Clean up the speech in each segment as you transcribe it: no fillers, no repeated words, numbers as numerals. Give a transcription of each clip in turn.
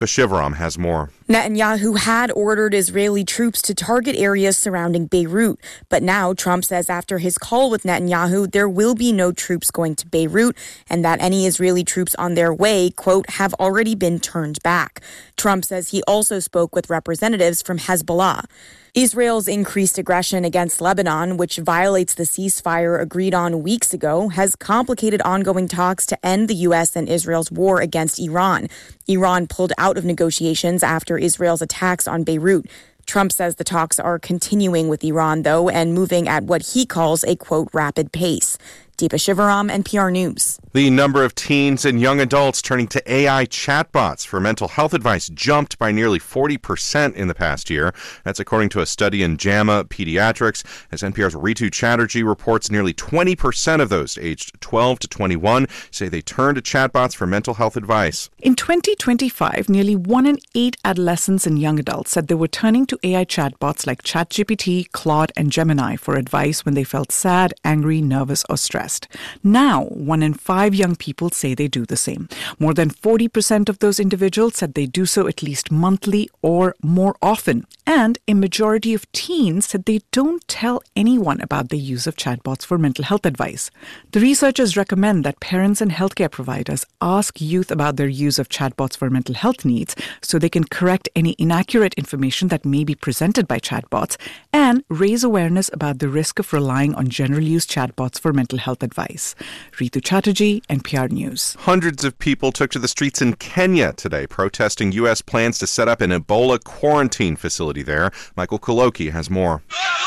Shivaram has more. Netanyahu had ordered Israeli troops to target areas surrounding Beirut. But now Trump says after his call with Netanyahu, there will be no troops going to Beirut and that any Israeli troops on their way, quote, have already been turned back. Trump says he also spoke with representatives from Hezbollah. Israel's increased aggression against Lebanon, which violates the ceasefire agreed on weeks ago, has complicated ongoing talks to end the U.S. and Israel's war against Iran. Iran pulled out of negotiations after Israel's attacks on Beirut. Trump says the talks are continuing with Iran, though, and moving at what he calls a, quote, rapid pace. Deepa Shivaram, NPR News. The number of teens and young adults turning to AI chatbots for mental health advice jumped by nearly 40% in the past year. That's according to a study in JAMA Pediatrics. As NPR's Ritu Chatterjee reports, nearly 20% of those aged 12 to 21 say they turn to chatbots for mental health advice. In 2025, nearly 1 in 8 adolescents and young adults said they were turning to AI chatbots like ChatGPT, Claude, and Gemini for advice when they felt sad, angry, nervous, or stressed. Now, 1 in 5 young people say they do the same. More than 40% of those individuals said they do so at least monthly or more often. And a majority of teens said they don't tell anyone about the use of chatbots for mental health advice. The researchers recommend that parents and healthcare providers ask youth about their use of chatbots for mental health needs so they can correct any inaccurate information that may be presented by chatbots and raise awareness about the risk of relying on general-use chatbots for mental health advice. Ritu Chatterjee, NPR News. Hundreds of people took to the streets in Kenya today, protesting U.S. plans to set up an Ebola quarantine facility there. Michael Koloki has more.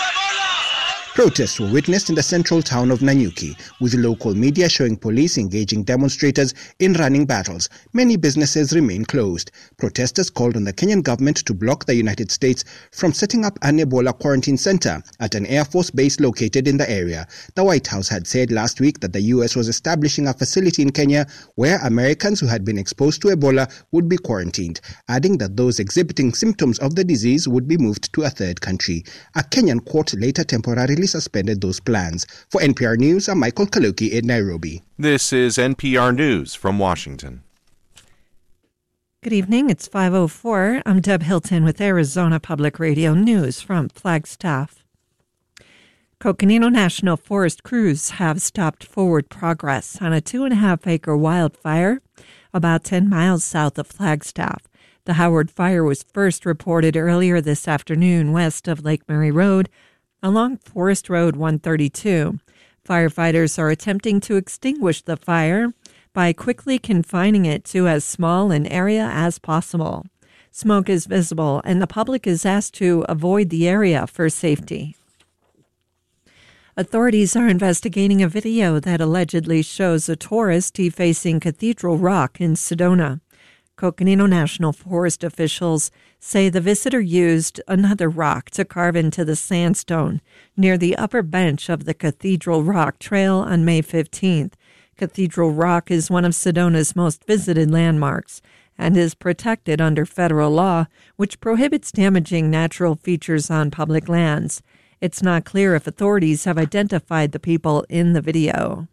Protests were witnessed in the central town of Nanyuki, with local media showing police engaging demonstrators in running battles. Many businesses remain closed. Protesters called on the Kenyan government to block the United States from setting up an Ebola quarantine center at an Air Force base located in the area. The White House had said last week that the U.S. was establishing a facility in Kenya where Americans who had been exposed to Ebola would be quarantined, adding that those exhibiting symptoms of the disease would be moved to a third country. A Kenyan court later temporarily suspended those plans. For NPR News, I'm Michael Kaloki in Nairobi. This is NPR News from Washington. Good evening. It's 5:04. I'm Deb Hilton with Arizona Public Radio News from Flagstaff. Coconino National Forest crews have stopped forward progress on a 2.5-acre wildfire about 10 miles south of Flagstaff. The Howard Fire was first reported earlier this afternoon west of Lake Mary Road, along Forest Road 132. Firefighters are attempting to extinguish the fire by quickly confining it to as small an area as possible. Smoke is visible, and the public is asked to avoid the area for safety. Authorities are investigating a video that allegedly shows a tourist defacing Cathedral Rock in Sedona. Coconino National Forest officials say the visitor used another rock to carve into the sandstone near the upper bench of the Cathedral Rock Trail on May 15th. Cathedral Rock is one of Sedona's most visited landmarks and is protected under federal law, which prohibits damaging natural features on public lands. It's not clear if authorities have identified the people in the video.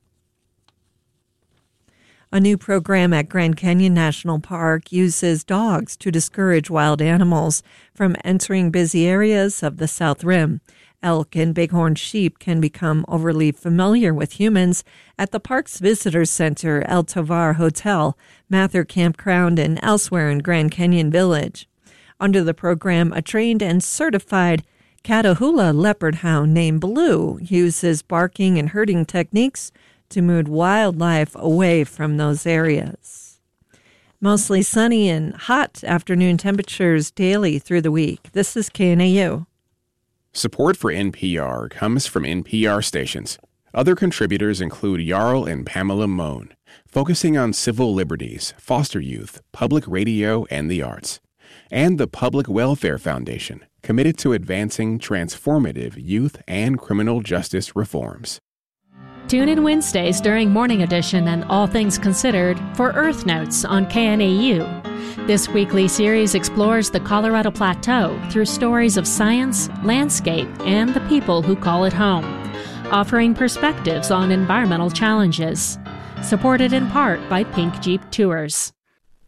A new program at Grand Canyon National Park uses dogs to discourage wild animals from entering busy areas of the South Rim. Elk and bighorn sheep can become overly familiar with humans at the park's visitor center, El Tovar Hotel, Mather Campground, and elsewhere in Grand Canyon Village. Under the program, a trained and certified Catahoula leopard hound named Blue uses barking and herding techniques to move wildlife away from those areas. Mostly sunny and hot afternoon temperatures daily through the week. This is KNAU. Support for NPR comes from NPR stations. Other contributors include Jarl and Pamela Mohn, focusing on civil liberties, foster youth, public radio, and the arts. And the Public Welfare Foundation, committed to advancing transformative youth and criminal justice reforms. Tune in Wednesdays during Morning Edition and All Things Considered for Earth Notes on KNAU. This weekly series explores the Colorado Plateau through stories of science, landscape, and the people who call it home, offering perspectives on environmental challenges. Supported in part by Pink Jeep Tours.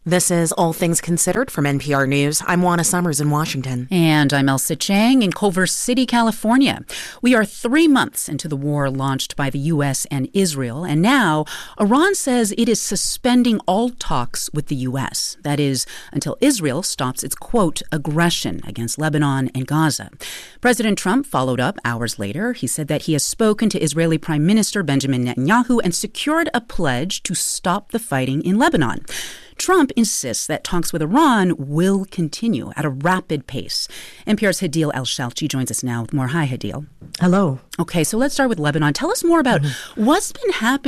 This is All Things Considered from NPR News. I'm Juana Summers in Washington. And I'm Elsa Chang in Culver City, California. We are 3 months into the war launched by the U.S. and Israel, and now Iran says it is suspending all talks with the U.S. That is, until Israel stops its, quote, aggression against Lebanon and Gaza. President Trump followed up hours later. He said that he has spoken to Israeli Prime Minister Benjamin Netanyahu and secured a pledge to stop the fighting in Lebanon. Trump insists that talks with Iran will continue at a rapid pace. NPR's Hadil El-Shalchi joins us now with more. Hi, Hadil. Hello. Okay, so let's start with Lebanon. Tell us more about what's been happening